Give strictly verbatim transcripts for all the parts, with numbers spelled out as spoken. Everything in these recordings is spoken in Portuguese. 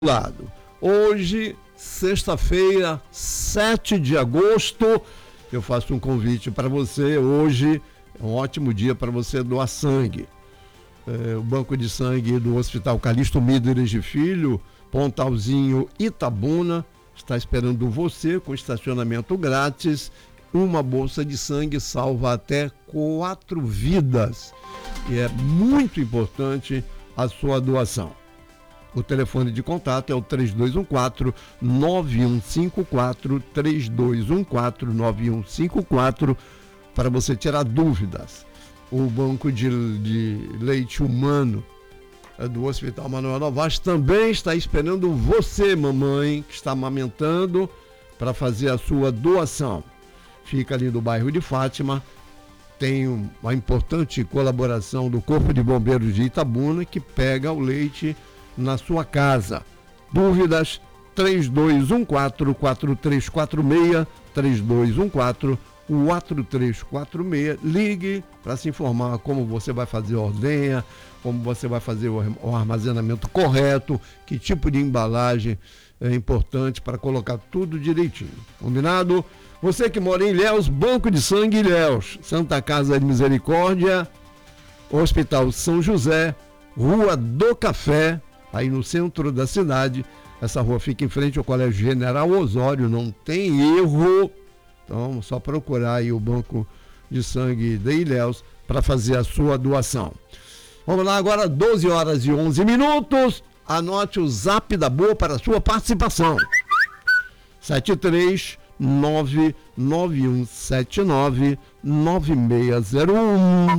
lado. Hoje, sexta-feira, sete de agosto, eu faço um convite para você. Hoje é um ótimo dia para você doar sangue. É, o Banco de Sangue do Hospital Calixto Míderes de Filho, Pontalzinho, Itabuna, está esperando você com estacionamento grátis. Uma bolsa de sangue salva até quatro vidas. E é muito importante a sua doação. O telefone de contato é o três dois um quatro, nove um cinco quatro, três dois um quatro, nove um cinco quatro, para você tirar dúvidas. O Banco de, de Leite Humano do Hospital Manuel Novaes também está esperando você, mamãe, que está amamentando, para fazer a sua doação. Fica ali no bairro de Fátima. Tem uma importante colaboração do Corpo de Bombeiros de Itabuna, que pega o leite na sua casa. Dúvidas? três dois um quatro, quatro três quatro seis, três dois um quatro, quatro três quatro seis. Ligue para se informar como você vai fazer a ordenha, como você vai fazer o armazenamento correto, que tipo de embalagem é importante para colocar tudo direitinho. Combinado? Você que mora em Ilhéus, Banco de Sangue Ilhéus, Santa Casa de Misericórdia, Hospital São José, Rua do Café, aí no centro da cidade. Essa rua fica em frente ao Colégio General Osório, não tem erro. Então, só procurar aí o Banco de Sangue de Ilhéus para fazer a sua doação. Vamos lá, agora doze horas e onze minutos. Anote o zap da Boa para a sua participação. sete três nove nove um sete nove nove seis zero um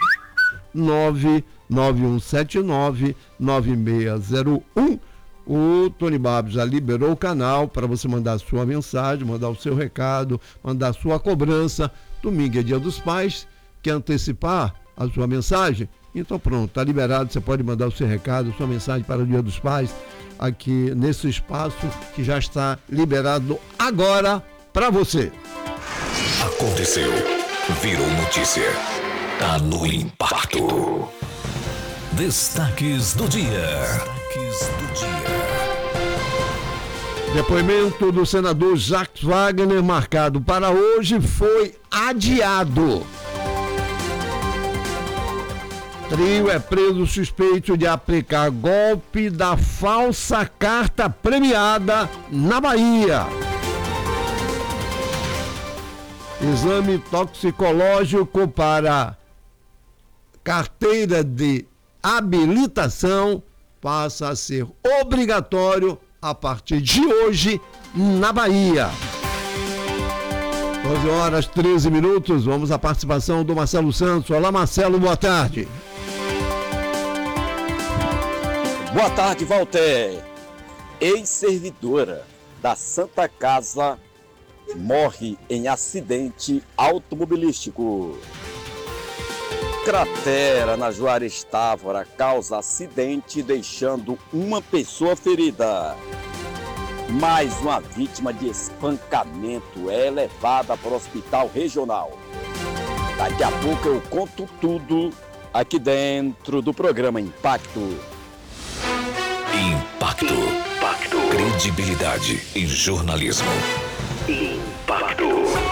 nove nove um sete nove nove seis zero um. O Tony Barbo já liberou o canal para você mandar a sua mensagem, mandar o seu recado, mandar a sua cobrança. Domingo é Dia dos Pais. Quer antecipar a sua mensagem? Então pronto, está liberado. Você pode mandar o seu recado, sua mensagem para o Dia dos Pais aqui nesse espaço que já está liberado agora para você. Aconteceu, virou notícia, tá no Impacto. Destaques do dia. Destaques do dia. Depoimento do senador Jacques Wagner, marcado para hoje, foi adiado. Trio é preso suspeito de aplicar golpe da falsa carta premiada na Bahia. Exame toxicológico para carteira de habilitação passa a ser obrigatório a partir de hoje na Bahia. doze horas, treze minutos. Vamos à participação do Marcelo Santos. Olá, Marcelo, boa tarde. Boa tarde, Walter. Ex-servidora da Santa Casa morre em acidente automobilístico. Cratera na Juarez Távora causa acidente, deixando uma pessoa ferida. Mais uma vítima de espancamento é levada para o hospital regional. Daqui a pouco eu conto tudo aqui dentro do programa Impacto. Impacto. Impacto. Credibilidade em jornalismo. Impacto.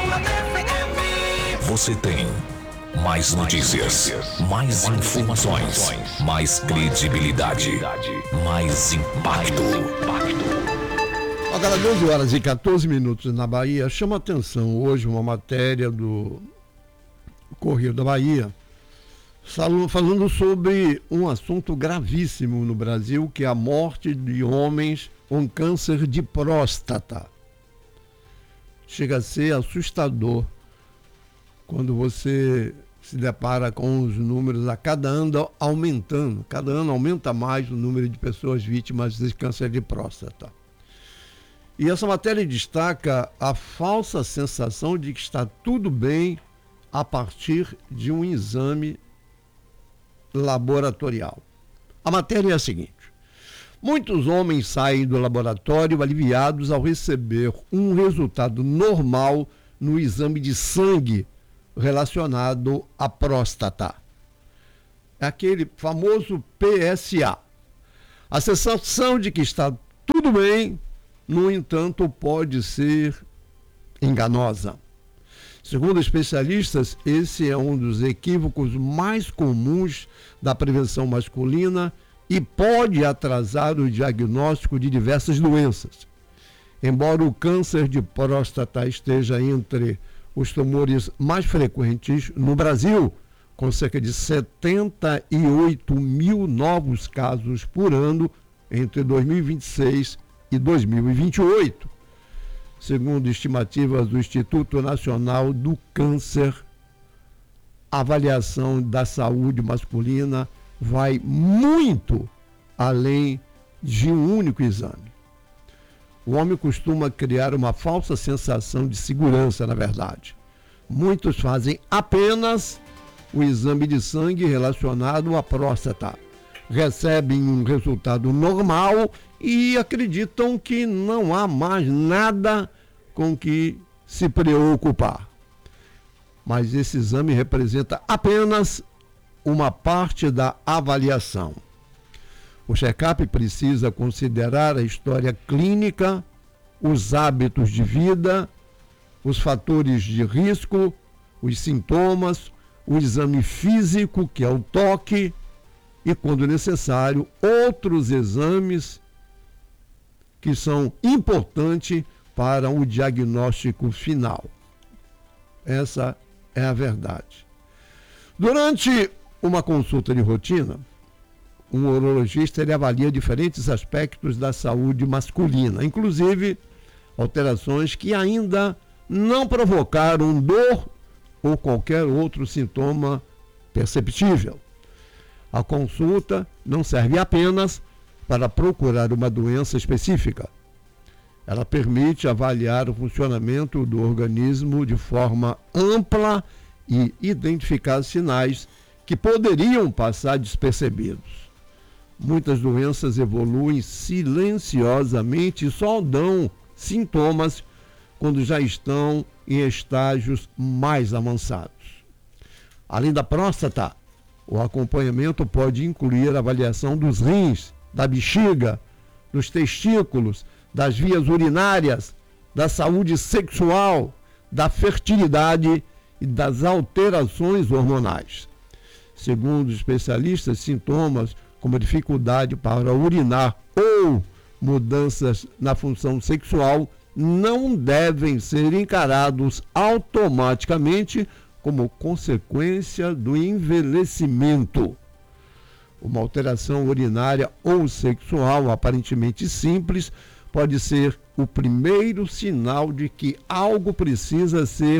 Você tem mais notícias, mais informações, mais credibilidade, mais impacto. Agora, doze horas e quatorze minutos na Bahia. Chama atenção hoje uma matéria do Correio da Bahia falando sobre um assunto gravíssimo no Brasil, que é a morte de homens com câncer de próstata. Chega a ser assustador quando você se depara com os números a cada ano aumentando. Cada ano aumenta mais o número de pessoas vítimas de câncer de próstata. E essa matéria destaca a falsa sensação de que está tudo bem a partir de um exame laboratorial. A matéria é a seguinte: muitos homens saem do laboratório aliviados ao receber um resultado normal no exame de sangue relacionado à próstata. É aquele famoso P S A. A sensação de que está tudo bem, no entanto, pode ser enganosa. Segundo especialistas, esse é um dos equívocos mais comuns da prevenção masculina e pode atrasar o diagnóstico de diversas doenças. Embora o câncer de próstata esteja entre os tumores mais frequentes no Brasil, com cerca de setenta e oito mil novos casos por ano entre dois mil e vinte e seis e dois mil e vinte e oito. Segundo estimativas do Instituto Nacional do Câncer, a avaliação da saúde masculina vai muito além de um único exame. O homem costuma criar uma falsa sensação de segurança, na verdade. Muitos fazem apenas o exame de sangue relacionado à próstata. Recebem um resultado normal e acreditam que não há mais nada com que se preocupar. Mas esse exame representa apenas uma parte da avaliação. O check-up precisa considerar a história clínica, os hábitos de vida, os fatores de risco, os sintomas, o exame físico, que é o toque, e, quando necessário, outros exames que são importantes para o diagnóstico final. Essa é a verdade. Durante uma consulta de rotina, um urologista ele avalia diferentes aspectos da saúde masculina, inclusive alterações que ainda não provocaram dor ou qualquer outro sintoma perceptível. A consulta não serve apenas para procurar uma doença específica. Ela permite avaliar o funcionamento do organismo de forma ampla e identificar sinais que poderiam passar despercebidos. Muitas doenças evoluem silenciosamente e só dão sintomas quando já estão em estágios mais avançados. Além da próstata, o acompanhamento pode incluir a avaliação dos rins, da bexiga, dos testículos, das vias urinárias, da saúde sexual, da fertilidade e das alterações hormonais. Segundo os especialistas, sintomas como dificuldade para urinar ou mudanças na função sexual não devem ser encarados automaticamente como consequência do envelhecimento. Uma alteração urinária ou sexual aparentemente simples pode ser o primeiro sinal de que algo precisa ser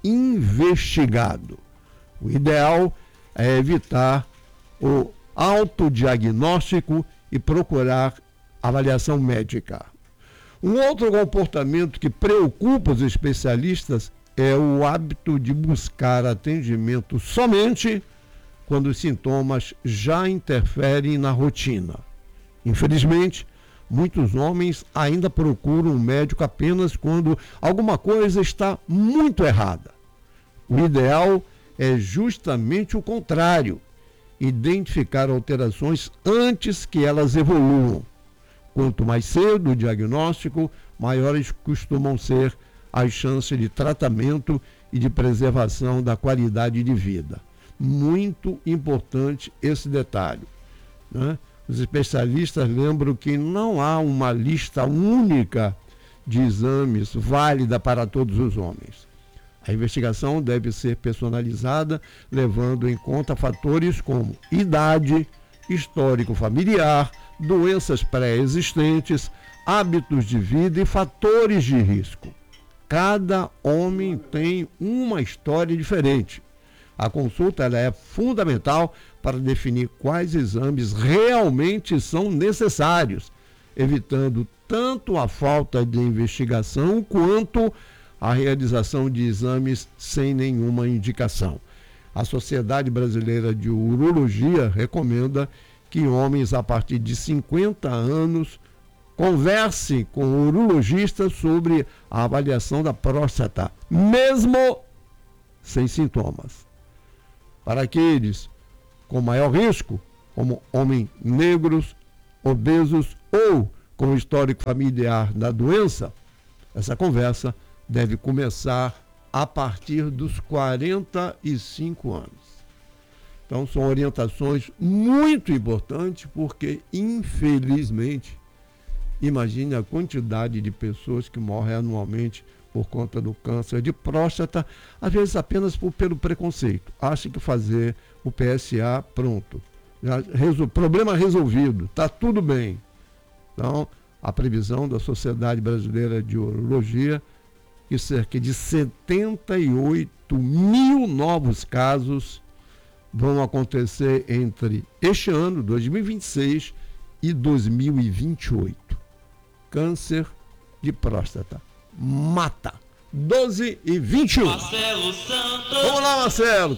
investigado. O ideal é evitar o autodiagnóstico e procurar avaliação médica. Um outro comportamento que preocupa os especialistas é o hábito de buscar atendimento somente quando os sintomas já interferem na rotina. Infelizmente, muitos homens ainda procuram um médico apenas quando alguma coisa está muito errada. O ideal é justamente o contrário: identificar alterações antes que elas evoluam. Quanto mais cedo o diagnóstico, maiores costumam ser as chances de tratamento e de preservação da qualidade de vida. Muito importante esse detalhe, né? Os especialistas lembram que não há uma lista única de exames válida para todos os homens. A investigação deve ser personalizada, levando em conta fatores como idade, histórico familiar, doenças pré-existentes, hábitos de vida e fatores de risco. Cada homem tem uma história diferente. A consulta ela é fundamental para definir quais exames realmente são necessários, evitando tanto a falta de investigação quanto a realização de exames sem nenhuma indicação. A Sociedade Brasileira de Urologia recomenda que homens a partir de cinquenta anos conversem com o urologista sobre a avaliação da próstata, mesmo sem sintomas. Para aqueles com maior risco, como homens negros, obesos ou com o histórico familiar da doença, essa conversa deve começar a partir dos quarenta e cinco anos. Então, são orientações muito importantes, porque, infelizmente, imagine a quantidade de pessoas que morrem anualmente por conta do câncer de próstata, às vezes apenas por, pelo preconceito. Acha que fazer o P S A, pronto. Já, resol, problema resolvido, está tudo bem. Então, a previsão da Sociedade Brasileira de Urologia, que cerca de setenta e oito mil novos casos vão acontecer entre este ano, dois mil e vinte e seis, e dois mil e vinte e oito. Câncer de próstata. Mata. doze e vinte e um. Marcelo Santos. Vamos lá, Marcelo.